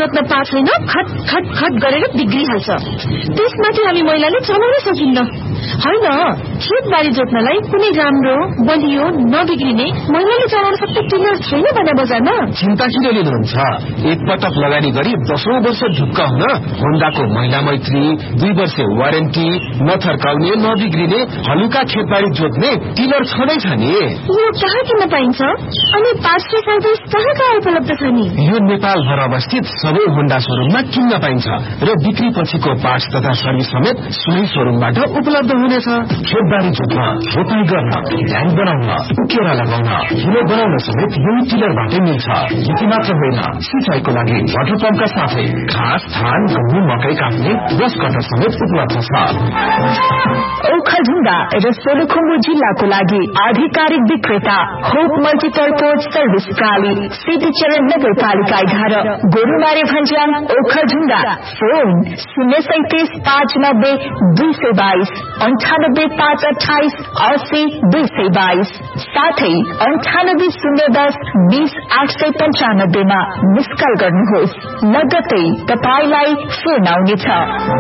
जोत्न pass होइन खट खट खट गरेर बिग्रिहाल्छ। त्यसमाथि हामी महिलाले चलाउन सकिन्न। होइन, खेतबारी जोत्नलाई कुनै राम्रो बलियो नबिग्रिने महिलाले चलाउन सक्ने टिलर छैन भने बजारमा। चिन्ता किन लिनुहुन्छ? एकपटक लगानी गरी 10औं वर्ष ढुक्क हुन होन्डाको महिला मैत्री 2 वर्ष वारेन्टी, नथर्काउने नबिग्रिने हलुका खेतबारी जोत्ने टिलर छँदै छ नि। यो कहाँ किन्न पाइन्छ अनि पार्ट्स र सर्भिस कहाँ उपलब्ध छ नि? यो नेपालभर अवस्थित सबै होन्डा शोरूममा किन्न पाइन्छ र बिक्री पछिको पार्ट्स तथा सर्भिस समेत सोही शोरूमबाट उपलब्ध हुनेछ। खेतबारी जोत्न, रोपाई गर्न, ध्यान बनाउन, उकेरा लगाउन, हिलो बनाउन समेत यही टिलरबाटै मिल्छ। यति मात्र होइन, सिंचाईको लागि वाटर पम्पका साथै घाँस, धान, गहुँ, मकै काट्ने ब्रस कटर समेत उपलब्ध छ। ओखलढुङ्गा र सोलुखुम्बु जिल्लाको लागि आधिकारिक विक्रेता होप मल्टिपर्पज सर्भिस प्राली, सिद्धिचरण नगरपालिका 11, गोरुमारे भन्ज्याङ, ओखलढुङ्गा। फोन 037 590 222, 98 528 80 222, साथै 98 010 20 895 मा मिस कल गर्नुहोस्। लगत्तै तपाईलाई फोन आउनेछ।